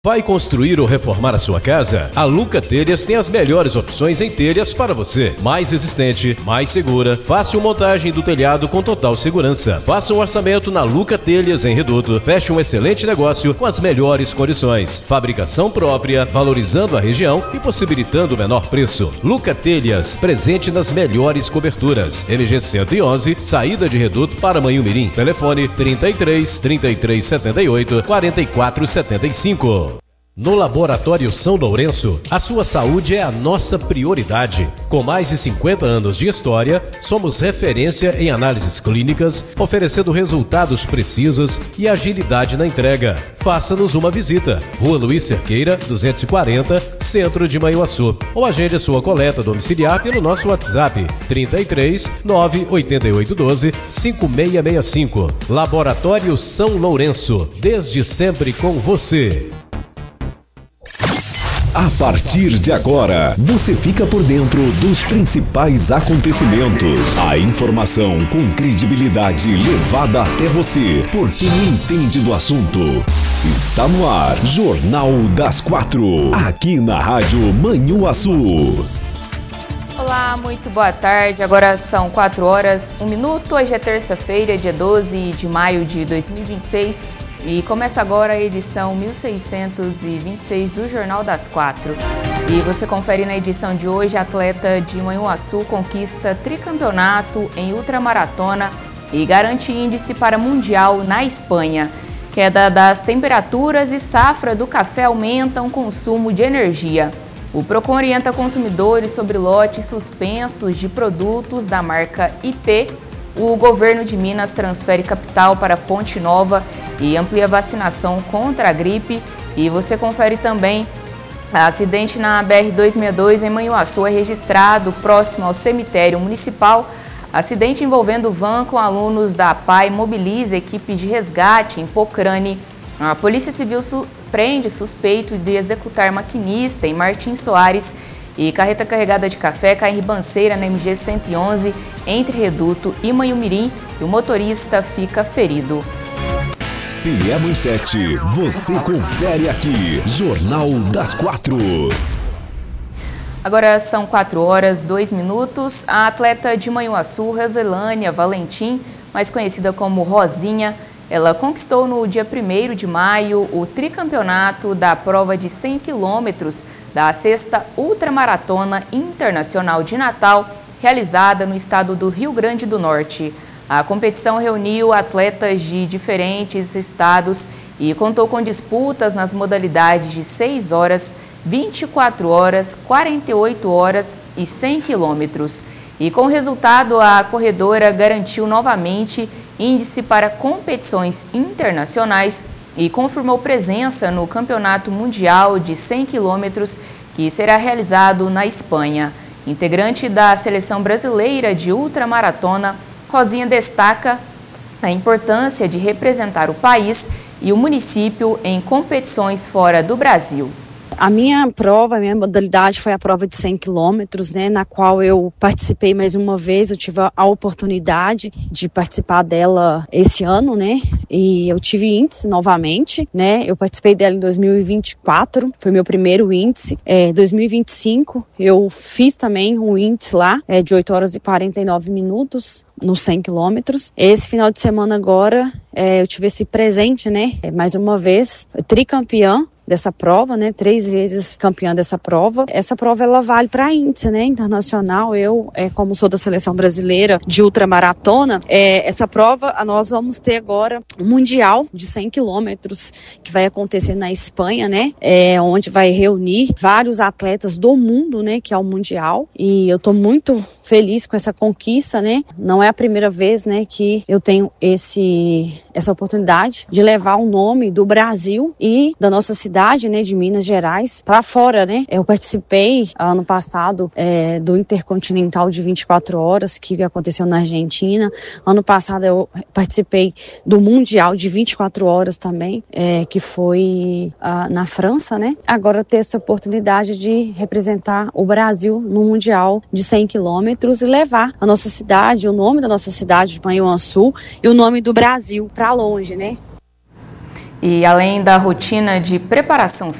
Vai construir ou reformar a sua casa? A Luca Telhas tem as melhores opções em telhas para você. Mais resistente, mais segura, fácil montagem do telhado com total segurança. Faça um orçamento na Luca Telhas em Reduto. Feche um excelente negócio com as melhores condições. Fabricação própria, valorizando a região e possibilitando o menor preço. Luca Telhas, presente nas melhores coberturas. MG 111, saída de Reduto para Manhumirim. Telefone 33 78 44 75. No Laboratório São Lourenço, a sua saúde é a nossa prioridade. Com mais de 50 anos de história, somos referência em análises clínicas, oferecendo resultados precisos e agilidade na entrega. Faça-nos uma visita. Rua Luiz Cerqueira, 240, Centro de Manhuaçu. Ou agende a sua coleta domiciliar pelo nosso WhatsApp 33 98812 5665. Laboratório São Lourenço, desde sempre com você. A partir de agora, você fica por dentro dos principais acontecimentos. A informação com credibilidade levada até você, por quem entende do assunto. Está no ar, Jornal das 4, aqui na Rádio Manhuaçu. Olá, muito boa tarde. Agora são 4 horas, 1 minuto. Hoje é terça-feira, dia 12 de maio de 2026. E começa agora a edição 1626 do Jornal das 4. E você confere na edição de hoje, a atleta de Manhuaçu conquista tricampeonato em ultramaratona e garante índice para mundial na Espanha. Queda das temperaturas e safra do café aumentam o consumo de energia. O Procon orienta consumidores sobre lotes suspensos de produtos da marca IP. O governo de Minas transfere capital para Ponte Nova e amplia vacinação contra a gripe. E você confere também: acidente na BR-262 em Manhuaçu é registrado próximo ao cemitério municipal. Acidente envolvendo van com alunos da PAI mobiliza equipe de resgate em Pocrane. A Polícia Civil prende suspeito de executar maquinista em Martins Soares. E carreta carregada de café cai em ribanceira na MG 111 entre Reduto e Manhumirim e o motorista fica ferido. Se é manchete, você confere aqui. Jornal das 4. Agora são 4 horas, 2 minutos. A atleta de Manhuaçu, Roselânia Valentim, mais conhecida como Rosinha, ela conquistou no dia 1º de maio o tricampeonato da prova de 100 quilômetros da 6ª Ultramaratona Internacional de Natal, realizada no estado do Rio Grande do Norte. A competição reuniu atletas de diferentes estados e contou com disputas nas modalidades de 6 horas, 24 horas, 48 horas e 100 quilômetros. E com o resultado, a corredora garantiu novamente índice para competições internacionais e confirmou presença no Campeonato Mundial de 100 quilômetros, que será realizado na Espanha. Integrante da Seleção Brasileira de Ultramaratona, Rosinha destaca a importância de representar o país e o município em competições fora do Brasil. A minha prova, a minha modalidade foi a prova de 100 quilômetros, né, na qual eu participei mais uma vez. Eu tive a oportunidade de participar dela esse ano, né, e eu tive índice novamente, né. Eu participei dela em 2024, foi meu primeiro índice. 2025 eu fiz também um índice lá, de 8 horas e 49 minutos. Nos 100 quilômetros. Esse final de semana agora, eu tive esse presente, né? Mais uma vez, tricampeã dessa prova, né? 3 vezes campeã dessa prova. Essa prova, ela vale para índice, né? Internacional. Eu, como sou da seleção brasileira de ultramaratona, essa prova, nós vamos ter agora um mundial de 100 quilômetros que vai acontecer na Espanha, né? Onde vai reunir vários atletas do mundo, né? Que é o mundial. E eu tô muito feliz com essa conquista, né? Não é a primeira vez, né, que eu tenho essa oportunidade de levar o nome do Brasil e da nossa cidade, né, de Minas Gerais para fora, né? Eu participei ano passado do Intercontinental de 24 horas que aconteceu na Argentina. Ano passado eu participei do Mundial de 24 horas também, que foi na França, né? Agora ter essa oportunidade de representar o Brasil no Mundial de 100 quilômetros e levar a nossa cidade, o nome da nossa cidade de Manhuaçu e o nome do Brasil para longe, né? E além da rotina de preparação